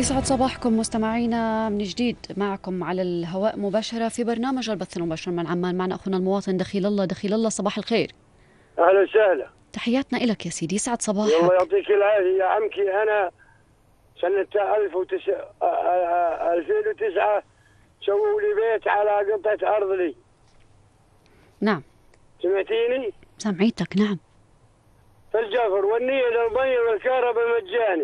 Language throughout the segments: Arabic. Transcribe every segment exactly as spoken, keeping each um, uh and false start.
يسعد صباحكم مستمعينا من جديد، معكم على الهواء مباشرة في برنامج البث المباشر من عمان. معنا أخونا المواطن دخيل الله. دخيل الله، صباح الخير. اهلا وسهلا. تحياتنا لك يا سيدي، يسعد صباحك. الله يعطيك العافيه يا عمكي. انا سنه ألفين وتسعة سووا لي بيت على قطعه ارض لي. نعم. سمعتيني؟ سمعيتك. نعم. في الجفر، والنية للمي والكهرباء مجاني.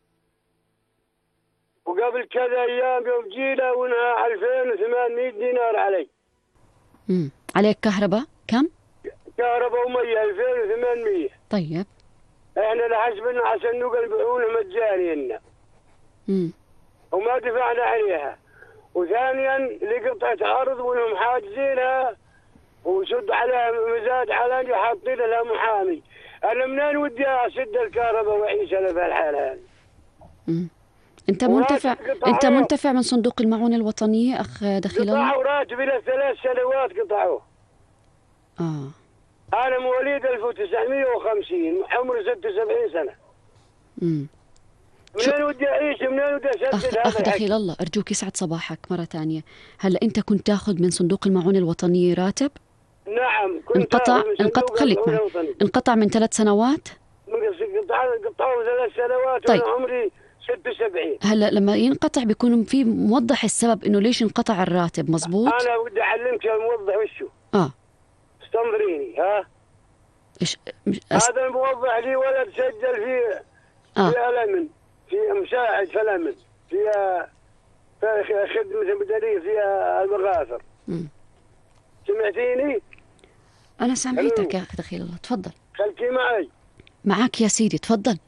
وقبل كذا ايام يوم جينا وانها ألفين وثمانمئة دينار علي. امم عليك كهرباء كم؟ كهرباء ومي ألفين وثمانمئة. طيب. احنا لحسبنا عشان نقل بعونه مجاني لنا. امم وما دفعنا عليها. وثانيا لقطعة ارض وانهم حاجزينها وشد عليها مزاد علني حاطين لها محامي. انا منين ودي اسد الكهرباء واعيش انا في الحاله هذه؟ امم انت منتفع انت منتفع من صندوق المعونة الوطنية اخ دخيل الله؟ قطعوا راتبي لثلاث سنوات قطعوه. اه انا مواليد ألف وتسعمئة وخمسين، عمري ستة وسبعين سنه. امم منين ودي اعيش؟ منين ودي اسدد أخ, هذا أخ دخيل الحكي؟ الله، أرجوك يسعد صباحك مرة ثانية. هلا أنت كنت تاخذ من صندوق المعونة الوطنية راتب؟ نعم كنت انقطع آخذ من انقطع صندوق خليك المعونة معي. الوطني. انقطع من ثلاث سنوات؟ قطعوا ثلاث سنوات. طيب. وانا عمري ستة وسبعين. هلا لما ينقطع بيكون في موضح السبب انه ليش انقطع الراتب، مزبوط؟ انا بدي اعلمك يا الموظف وشو. اه استنظريني. ها إيش مش أس... هذا الموظف لي ولد سجل في اه في الامن، في مساعد في الامن، في في خدمه مدنيه في المغافر. مم. سمعتيني؟ انا سامعيتك يا اخي دخيل الله، تفضل. خليكي معي. معك يا سيدي، تفضل.